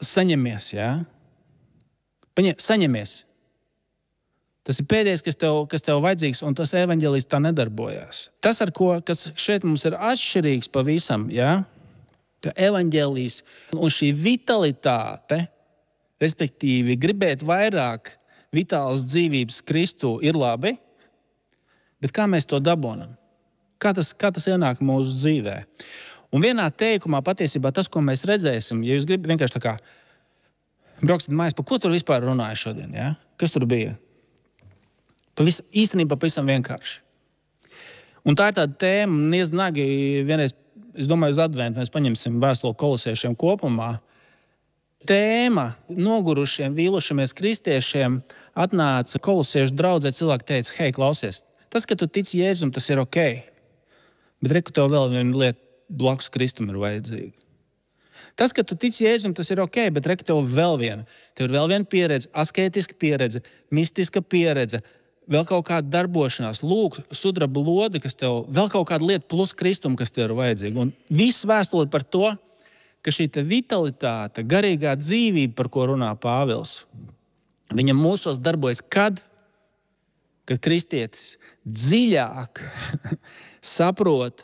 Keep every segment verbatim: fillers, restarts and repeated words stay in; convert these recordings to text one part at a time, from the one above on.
saņemies, jā? Paņem, saņemies. Tas ir pēdējais, kas tev, kas tev vajadzīgs, un tas evaņģēlijs tā nedarbojās. Tas, ar ko, kas šeit mums ir atšķirīgs pavisam, jā? Ka evaņģēlijs un šī vitalitāte, respektīvi gribēt vairāk vitālas dzīvības Kristu ir labi, bet kā mēs to dabonam? Kā tas, kā tas ienāk mūsu dzīvē? Un vienā teikumā patiesībā tas, ko mēs redzēsim, ja jūs gribat vienkārši tā kā brauksit mājās, par ko tur vispār runāja šodien, jā? Kas tur bija? Pavis, īstenībā pavisam vienkārši. Un tā ir tāda tēma, nieznagi vienreiz, es domāju, uz adventu mēs paņemsim vēstuli kolosiešiem kopumā. Tēma nogurušiem, vīlušamies kristiešiem atnāca kolosiešu draudzē, cilvēki teica, hei, klausies, tas, ka tu tici Jēzum, tas ir ok, bet reku tev vēl viena lieta blakus Kristum ir vajadzīga. Tas, ka tu tici Jēzum, tas ir ok, bet reku tev vēl viena. Tev ir vēl viena pieredze, askētiska pieredze, mistiska pieredze, vēl kaut kāda darbošanās, lūk, sudraba lode, kas tev, vēl kaut kāda lieta plus Kristum, kas tev ir vajadzīga. Un viss vēstuli par to, ka šī vitalitāte, garīgā dzīvība, par ko runā Pāvils, viņam mūsos darbojas kad? Kad kristietis dziļāk saprot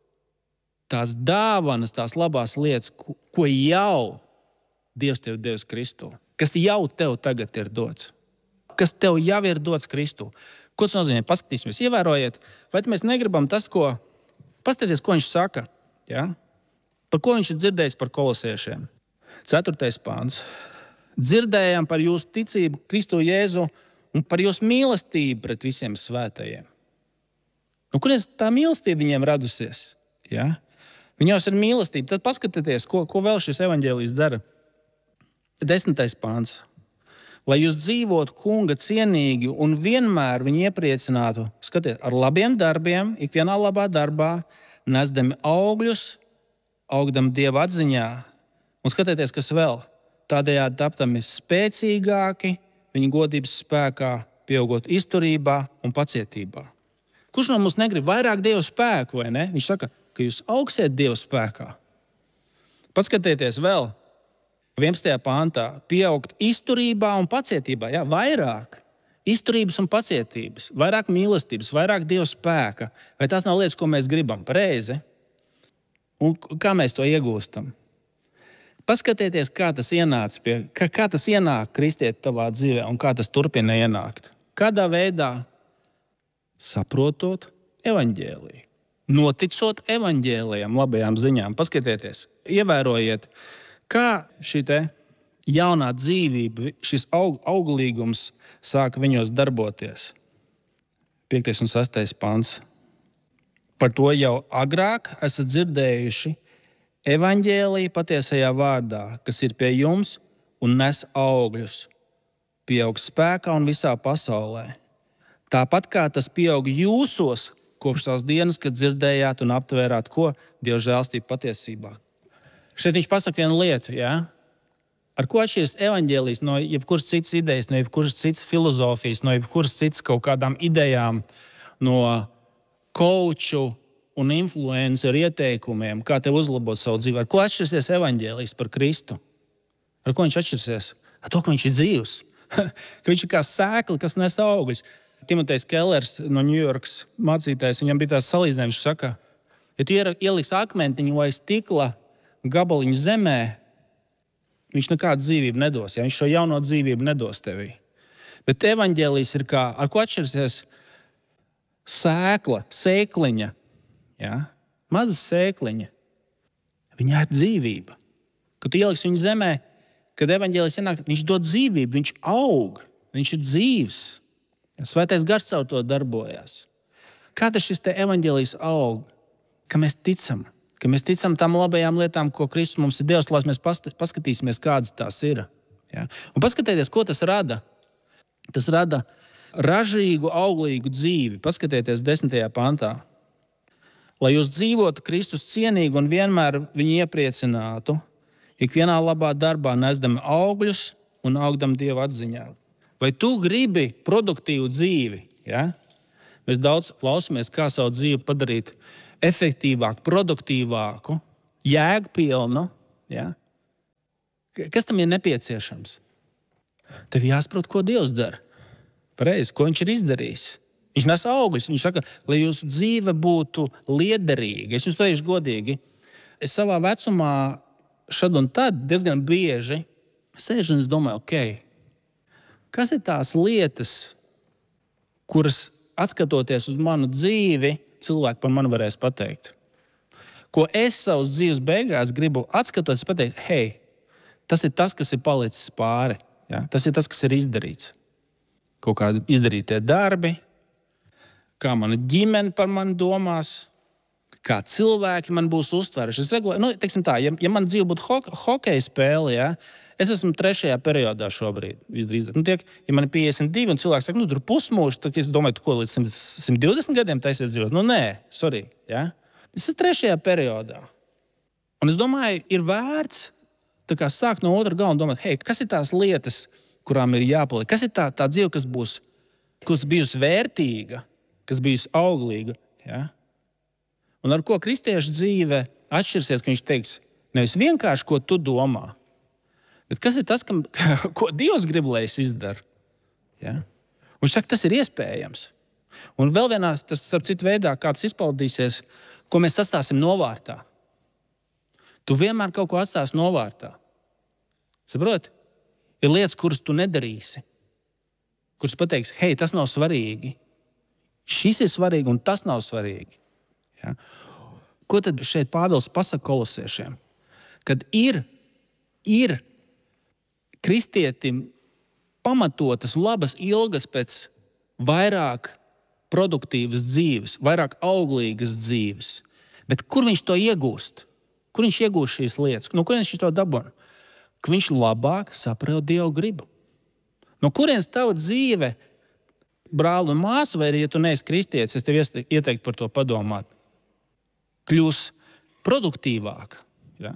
tās dāvanas, tās labās lietas, ko jau Dievs tev devis Kristu, kas jau tev tagad ir dots. Kas tev jau ir dots Kristu. Ko tas nozīmē? Paskatīsimies, ievērojiet, vai mēs negribam tas, ko... Paskatieties, ko viņš saka. Ja? Par ko viņš ir dzirdējis par kolosiešiem. Ceturtais pāns. Dzirdējām par jūsu ticību Kristu Jēzu un par jūsu mīlestību pret visiem svētajiem. Nu, kurien tā mīlestība viņiem radusies? Ja? Viņos ir mīlestība. Tad paskatieties, ko, ko vēl šis evaņģēlijs dara. Desmitais pāns. Lai jūs dzīvotu kunga cienīgi un vienmēr viņu iepriecinātu, skatiet, ar labiem darbiem, ikvienā labā darbā, nesdami augļus, augdam Dieva atziņā. Un skatieties, kas vēl, tādējādi tapdami spēcīgāki, viņa godības spēkā, pieaugot izturībā un pacietībā. Kurš no mums negrib vairāk Dieva spēku, vai ne? Viņš saka, ka jūs augsiet Dieva spēkā. Paskatieties vēl. vienpadsmitajā pāntā pieaugt izturībā un pacietībā, jā, vairāk izturības un pacietības, vairāk mīlestības, vairāk Dieva spēka. Vai tās nav lietas, ko mēs gribam? Pareizi. Un kā mēs to iegūstam? Paskatieties, kā tas ienāca pie, kā, kā tas ienāk kristieti tavā dzīvē un kā tas turpina ienākt. Kādā veidā? Saprotot evaņģēliju. Noticot evaņģēlijam, labajām ziņām. Paskatieties, ievērojiet, kā šī te jaunā dzīvība, šis aug, auglīgums sāka viņos darboties. piektais un sestais pants. Par to jau agrāk esat dzirdējuši evaņģēliju patiesajā vārdā, kas ir pie jums un nes augļus, pieaug spēkā un visā pasaulē. Tāpat kā tas pieaug jūsos kopš tās dienas, kad dzirdējāt un aptvērāt, ko Dieva žēlstība patiesībā. Šeit viņš pasaka vienu lietu, ja? Ar ko atšķiras evaņģēlijs no jebkuras citas idejas, no jebkuras citas filozofijas, no jebkuras citas kaut kādām idejām, no kouču un influenceru ieteikumiem, kā tev uzlabot savu dzīvi. Ar ko atšķirsies evaņģēlijs par Kristu? Ar ko viņš atšķirsies? Ar to, ka viņš ir dzīvs. Ka viņš ir kā sēkla, kas nes augļus. Timotejs Kellers no Ņujorkas mācītājs, viņam bija tās salīdzinājums, viņš saka, ja tu ieliks akmentiņu vai stikla gabaliņu zemē, viņš nekādu dzīvību nedos, ja viņš šo jauno dzīvību nedos tevī. Bet evaņģēlijs ir kā, ar ko atšķirsies sēkla, sēkliņa, ja? Maza sēkliņa. Viņā ir dzīvība. Kad tu ieliks viņu zemē, kad evaņģēlijs ienāk, viņš dod dzīvību, viņš aug, viņš ir dzīvs. Svētais gars caur to darbojās. Kā tas šis te evaņģēlijs aug? Ka mēs ticam. Ka mēs ticam tām labajām lietām, ko Kristus mums ir devis, lai mēs paskatīsimies, kādas tās ir. Ja? Un paskatieties, ko tas rada. Tas rada ražīgu, auglīgu dzīvi. Paskatieties desmitajā pantā. Lai jūs dzīvotu Kristus cienīgi un vienmēr viņu iepriecinātu, ikvienā labā darbā nesdami augļus un augdam Dieva atziņā. Vai tu gribi produktīvu dzīvi? Ja? Mēs daudz klausamies, kā savu dzīvi padarīt efektīvāku, produktīvāku, jēgpilnu. Ja? Kas tam ir nepieciešams? Tev jāsaprot, ko Dievs dara. Pareizi, ko viņš ir izdarījis. Viņš nes augļus. Viņš saka, lai jūsu dzīve būtu liederīga. Es jums teikšu godīgi. Es savā vecumā šad un tad diezgan bieži sēžu un es domāju, ok, kas ir tās lietas, kuras atskatoties uz manu dzīvi, cilvēki par mani varēs pateikt. Ko es savas dzīves beigās gribu atskatoties pateikt, hei, tas ir tas, kas ir palicis pāri. Ja? Tas ir tas, kas ir izdarīts. Kaut kādi izdarītie darbi, kā mana ģimene par mani domās, kā cilvēki man būs uztvēruši. Es regulēju, nu, teiksim tā, ja, ja man dzīve būtu ho hokeja spēle, ja, es esmu trešajā periodā šobrīd. Nu, tiek, ja man ir piecdesmit divi un cilvēks saka, nu, tur pusmūžs, tad es domāju, tu ko līdz simt divdesmit gadiem taisies dzīvot? Nu, nē, sorry. Ja? Es esmu trešajā periodā. Un es domāju, ir vērts tā kā sākt no otra gala un domāt, hei, kas ir tās lietas, kurām ir jāpaliek? Kas ir tā, tā dzīve, kas būs, kas bijusi vērtīga, kas bijusi auglīga? Ja? Un ar ko kristiešu dzīve atšķirsies, ka viņš teiks, nevis vienkārši, ko tu domā, bet kas ir tas, kam, ko Dievs grib, lai es izdaru? Ja? Un viņš saka, tas ir iespējams. Un vēl vienā, tas ap citu veidā, kā tas izpaudīsies, ko mēs atstāsim novārtā. Tu vienmēr kaut ko atstāsi novārtā. Saproti? Ir lietas, kuras tu nedarīsi. Kuras pateiksi, hei, tas nav svarīgi. Šis ir svarīgi un tas nav svarīgi. Ja? Ko tad šeit Pāvils pasaka kolosiešiem? Kad ir, ir kristietim pamatotas, labas ilgas pēc vairāk produktīvas dzīves, vairāk auglīgas dzīves. Bet kur viņš to iegūst? Kur viņš iegūst šīs lietas? No kurienes viņš to dabūna? Ka viņš labāk saprot Dievu gribu. No kurienes tava dzīve, brāli un māsa, vai arī, ja tu neesi kristietis, es tev ieteiktu par to padomāt, kļūs produktīvāka, ja?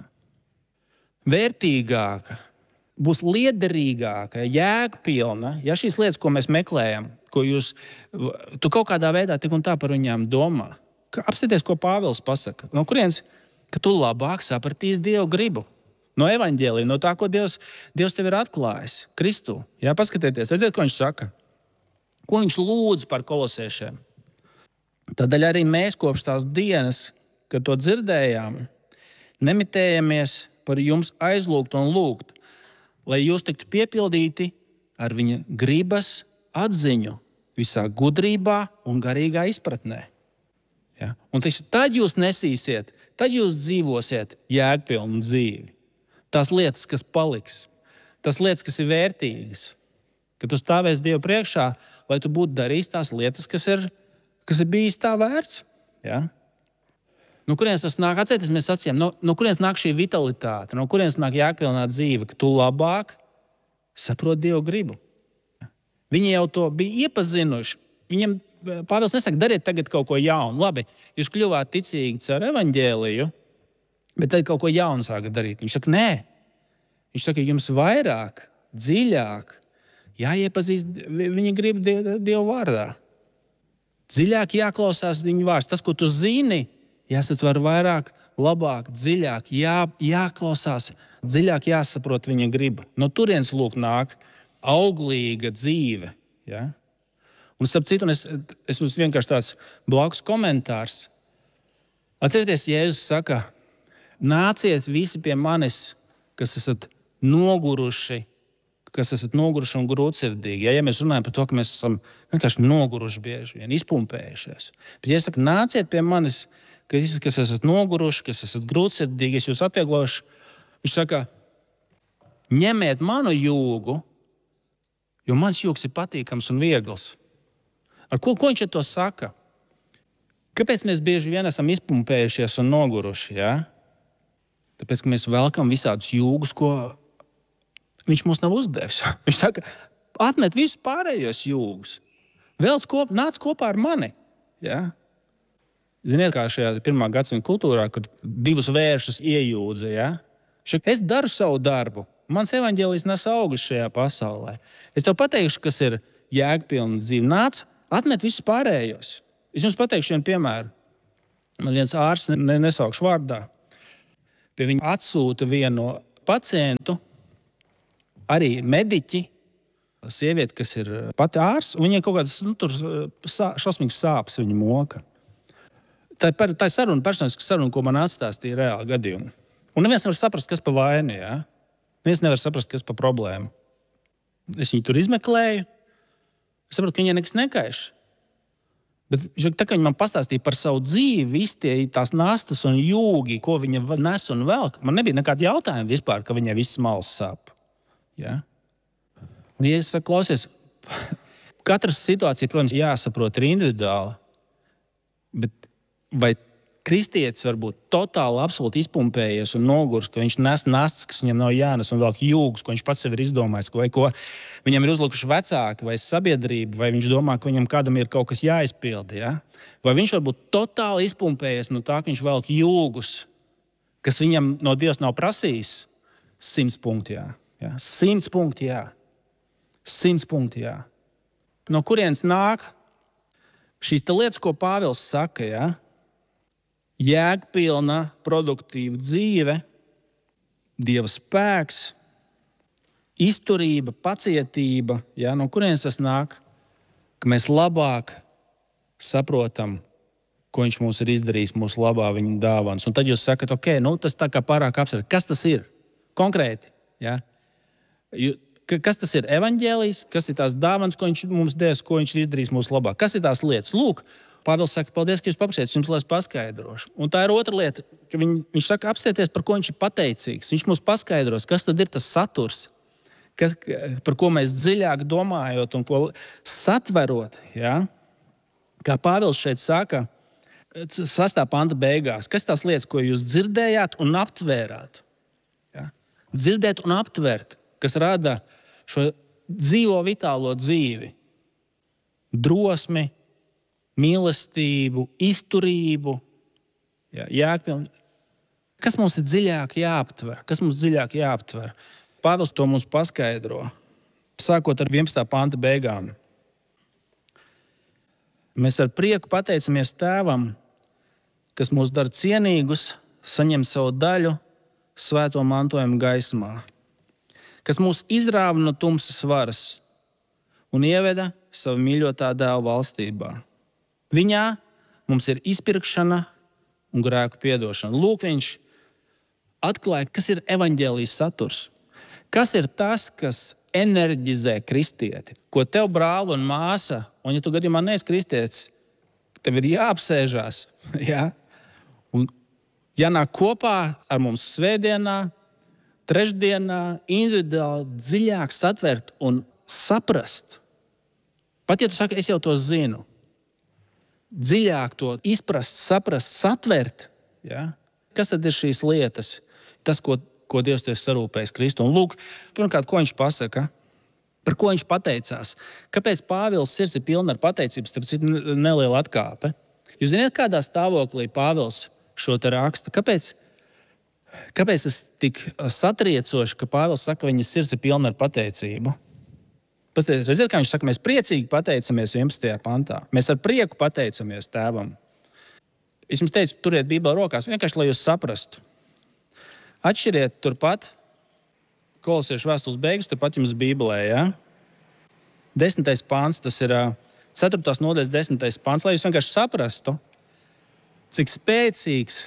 Vērtīgāka, būs liederīgāka, jēgpilna. Ja šīs lietas, ko mēs meklējam, ko jūs, tu kaut kādā veidā tik un tā par viņām domā. Apstāties, ko Pāvils pasaka. No kurienes, ka tu labāk sapratīsi Dievu gribu. No evaņģēlija, no tā, ko Dievs, Dievs tev ir atklājis. Kristū. Jā, paskatieties, redziet, ko viņš saka. Ko viņš lūdz par kolosiešiem. Tādēļ arī mēs kopš tās dienas, kad to dzirdējām, nemitējamies par jums aizlūgt un lūgt, lai jūs tiktu piepildīti ar viņa gribas atziņu visā gudrībā un garīgā izpratnē. Ja? Un tad jūs nesīsiet, tad jūs dzīvosiet jēgpilnu dzīvi. Tās lietas, kas paliks, tās lietas, kas ir vērtīgas, kad tu stāvēsi Dievu priekšā, lai tu būtu darījis tās lietas, kas ir, kas ir bijis tā vērts. Ja? No kurienes tas nāk? Atcerieties, mēs sacījām, no, no kurienes nāk šī vitalitāte, no kurienes nāk jēgpilnā dzīve, ka tu labāk saproti Dievu gribu. Viņi jau to bija iepazinuši. Viņiem Pāvils nesaka, dariet tagad kaut ko jaunu. Labi, jūs kļuvāt ticīgi caur evaņģēliju, bet tad kaut ko jaunu sākat darīt. Viņš saka, nē. Viņš saka, jums vairāk, dziļāk jāiepazīst viņa gribu Dievu vārdā. Dziļāk jāklausās viņa vārds. Tas, ko tu zini, jāsatver vairāk, labāk, dziļāk, jā, jāklausās, dziļāk jāsaprot viņa griba. No turienes lūk nāk auglīga dzīve. Ja? Un starp citu, es, es mums vienkārši tāds blakus komentārs. Atcerieties, Jēzus saka, nāciet visi pie manis, kas esat noguruši, kas esat noguruši un grūtsirdīgi. Ja, ja mēs runājam par to, ka mēs esam vienkārši noguruši bieži vien, izpumpējušies. Bet, ja es saku, nāciet pie manis, kas, kas esat noguruši, kas esat grūtsirdīgi, es jūs atvieglošu, viņš saka, ņemiet manu jūgu, jo mans jūgs ir patīkams un viegls. Ar ko, ko viņš to saka? Kāpēc mēs bieži vien esam izpumpējušies un noguruši? Ja? Tāpēc, ka mēs velkam visādus jūgus, ko viņš mums nav uzdevis. Viņš saka, atmet visus pārējos jūgus. Velc kop, nāc kopā ar mani. Ja? Ziniet, kā šajā pirmā gadsimta kultūrā, kur divus vēršus iejūdza. Ja? Šak, es daru savu darbu. Mans evaņģēlijs nes augļus šajā pasaulē. Es tev pateikšu, kas ir jēgpilna dzīve. Nāc, atmet visus pārējos. Es jums pateikšu vienu piemēru. Man viens ārsts, ne, nesaukšu vārdā, pie viņa atsūta vienu pacientu, arī mediķi, sieviete, kas ir pati ārsts, un viņai kaut kādas nu, tur sā, šausmīgas sāpes viņa moka. Tā ir, tā ir saruna, personiska saruna, ko man atstāstīja reāli gadījumi. Un neviens nevar saprast, kas pa vaini, jā. Neviens nevar saprast, kas pa problēmu. Es viņu tur izmeklēju, es saprotu, ka viņai nekas nekaiš. Bet tā, ka viņi man pastāstīja par savu dzīvi, visi tie tās nastas un jūgi, ko viņa nes un velk, man nebija nekāda jautājuma vispār, ka viņai viss malas sāp. Jā. Un, ja es saku, klausies, katras situācija, protams, jāsaprot ir individuāli, bet vai kristietis var būt totāli absolūti izpumpējies un nogurs, ka viņš nes nastas, kas viņam nav jānes un velk jūgus, ko viņš pats sev ir izdomājis, vai ko viņam ir uzlikuši vecāki vai sabiedrība, vai viņš domā, ka viņam kādam ir kaut kas jāizpilda, ja? Vai viņš var būt totāli izpumpējies no tā, ka viņš velk jūgus, kas viņam no Dievs nav prasījis, simts punkti, jā. Ja? Simts punkti, jā. Simts punkti, jā. No kurienes nāk šīs lietas, ko Pāvils saka, jā? Jēgpilna, produktīva dzīve, Dieva spēks, izturība, pacietība, jā? No kurienes tas nāk, ka mēs labāk saprotam, ko viņš mums ir izdarījis mūsu labā viņa dāvanas. Un tad jūs sakat, ok, nu tas tā kā pārāk apsver. Kas tas ir? Konkrēti, jā? Kas tas ir evaņģēlijs, kas ir tās dāvanas, ko viņš mums des, ko viņš ir izdarījis mūsu labā? Kas ir tās lietas? Lūk, Pāvils saka, paldies, ka jūs paprasījāt, jums lai es paskaidrošu. Un tā ir otra lieta, ka viņ, viņš saka, apstieties, par ko viņš ir pateicīgs. Viņš mums paskaidros, kas tad ir tas saturs, kas, par ko mēs dziļāk domājot un ko satverot. Ja? Kā Pāvils šeit saka, sastā panta beigās, kas tās lietas, ko jūs dzirdējāt un aptvērāt? Ja? Dzirdēt un aptvert, kas rada šo dzīvo vitālo dzīvi, drosmi, mīlestību, izturību, jā, jēgpilni. Kas mums ir dziļāk jāaptver? Kas mums dziļāk jāaptver? Pāvils to mums paskaidro, sākot ar vienpadsmitā panta beigām. Mēs ar prieku pateicamies Tēvam, kas mūs dara cienīgus, saņem savu daļu svēto mantojumu gaismā, kas mūs izrāva no tumsas varas un ieveda savu mīļotā dēla valstībā. Viņā mums ir izpirkšana un grēku piedošana. Lūk, viņš atklāja, kas ir evaņģēlijas saturs. Kas ir tas, kas enerģizē kristieti? Ko tev brāli un māsa, un ja tu gadījumā neesi kristietis, tev ir jāapsēžās, ja? Un jānāk kopā ar mums svētdienā, trešdienā, individuāli dziļāk satvert un saprast. Pat ja tu saki, es jau to zinu, dziļāk to izprast, saprast, satvert. Ja? Kas tad ir šīs lietas? Tas, ko, ko Dievs tev sarūpējis Kristu. Un lūk, pirmkārt, ko viņš pasaka? Par ko viņš pateicās? Kāpēc Pāvils sirds ir pilna ar pateicības, tāpēc ir neliela atkāpe? Jūs zināt, kādā stāvoklī Pāvils šo te raksta? Kāpēc, kāpēc tas tik satriecoši, ka Pāvils saka, ka viņa sirds ir pilna ar pateicību? Redziet, kā viņš saka, mēs priecīgi pateicamies vienpadsmitajā pantā. Mēs ar prieku pateicamies Tēvam. Es jums teicu, turiet Bībeli rokās, vienkārši, lai jūs saprastu. Atšķiriet turpat, Kolosiešu vēstules beigas, turpat jums Bībelē, ja? Desmitais pants, tas ir ceturtās nodaļas desmitais pants, lai jūs vienkārši saprastu, cik spēcīgs,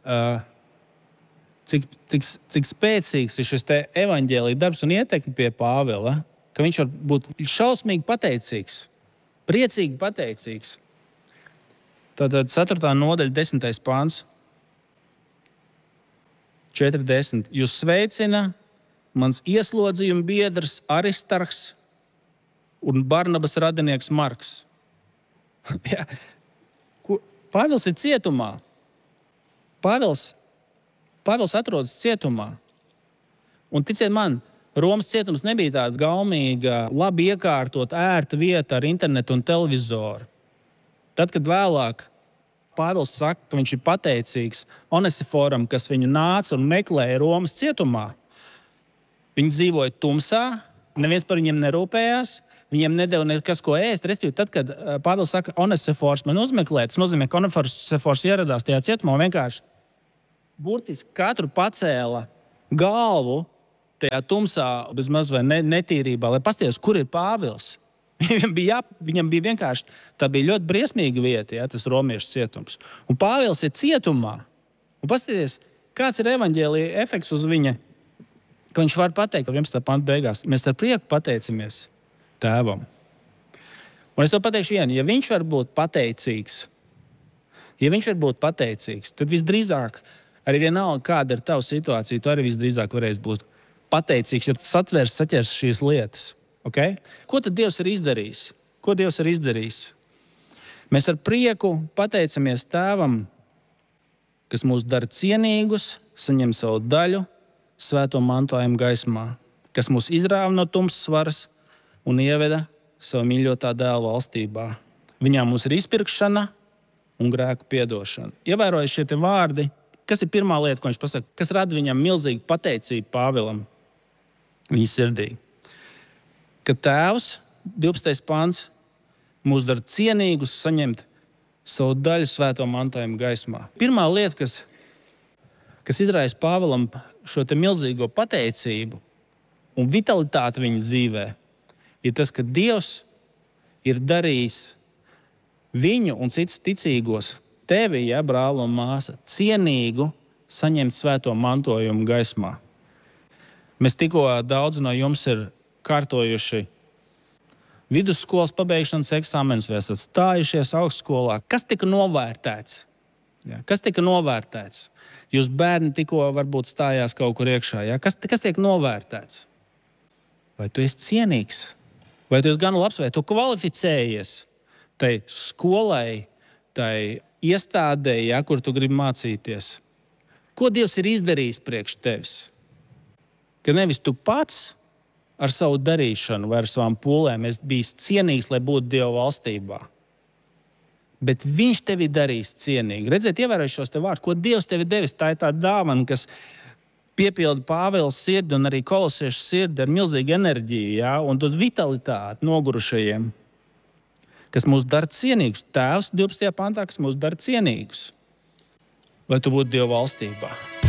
cik, cik, cik spēcīgs ir šis te evaņģēlija darbs un ietekmi pie Pāvila, ka viņš var būt šausmīgi pateicīgs, priecīgi pateicīgs. Tātad ceturtā nodaļa, desmitais pāns, četrdesmit. Jūs sveicina mans ieslodzījuma biedrs Aristarhs un Barnabas radinieks Marks. Ja. Pāvils ir cietumā. Pāvils, Pāvils atrodas cietumā. Un ticiet man, Romas cietums nebija tāda gaumīga, labi iekārtot, ērta vieta ar internetu un televizoru. Tad, kad vēlāk Pāvils saka, ka viņš ir pateicīgs Onesiforam, kas viņu nāca un meklēja Romas cietumā, viņi dzīvoja tumsā, neviens par viņiem nerūpējās, viņiem nedeva nekas, ko ēst. Respektīvi, tad, kad Pāvils saka, Onesifors man uzmeklē, tas nozīmē, ka Onesifors ieradās tajā cietumā vienkārši burtiski katru pacēla galvu tajā tumsā, bezmaz vai ne, netīrībā, lai paskatītos, kur ir Pāvils. Viņam bija, jā, viņam bija vienkārši, tā bija ļoti briesmīga vieta, jā, tas romiešu cietums. Un Pāvils ir cietumā. Un paskatieties, kāds ir evaņģēlija efekts uz viņa, ka viņš var pateikt, vienpadsmitā panta beigās, mēs ar prieku pateicamies Tēvam. Un es to pateikšu vienu, ja viņš var būt pateicīgs, ja viņš var būt pateicīgs, tad visdrīzāk, arī vienalga, kāda ir tava situācija, tu arī visdrīzāk varēsi būt pateicīgs, ja tu satvers, saķers šīs lietas. Okay? Ko tad Dievs ir izdarījis? Ko Dievs ir izdarījis? Mēs ar prieku pateicamies Tēvam, kas mūs dara cienīgus, saņem savu daļu svēto mantojumu gaismā, kas mūs izrāva no tumsas varas un ieveda savu mīļotā dēla valstībā. Viņā mums ir izpirkšana un grēku piedošana. Ievērojiet šie te vārdi, kas ir pirmā lieta, ko viņš pasaka, kas rada viņam milzīgu pateicību Pāvilam viņa sirdī. Ka Tēvs, divpadsmitais pants, mūs dara cienīgus saņemt savu daļu svēto mantojumu gaismā. Pirmā lieta, kas, kas izraisa Pāvilam šo te milzīgo pateicību un vitalitāti viņa dzīvē, ir tas, ka Dievs ir darījis viņu un citus ticīgos, tevi, ja, brāli un māsa, cienīgu saņemt svēto mantojumu gaismā. Mēs tikko daudz no jums ir kārtojuši vidusskolas pabeigšanas eksāmenus, vai esat stājušies augstskolā. Kas tika novērtēts? Ja, kas tika novērtēts? Jūs bērni tikko varbūt stājās kaut kur iekšā. Ja? Kas, kas tiek novērtēts? Vai tu esi cienīgs? Vai tu esi gan labs, vai tu kvalificējies tai skolai, tai iestādē, ja, kur tu gribi mācīties? Ko Dievs ir izdarījis priekš tevis? Ka nevis tu pats ar savu darīšanu vai ar savām pūlēm esi bijis cienīgs, lai būtu Dieva valstībā. Bet Viņš tevi darīs cienīgi. Redziet, ievērojiet šos te vārdus, ko Dievs tevi devis. Tā ir tā dāvana, kas piepilda Pāvila sirdi un arī kolosiešu sirdi ar milzīgu enerģiju, ja, un dod vitalitāti nogurušajiem, kas mūs dara cienīgus. Tēvs divpadsmitajā pantā, kas mūs dara cienīgus. Lai tu būtu Dieva valstībā.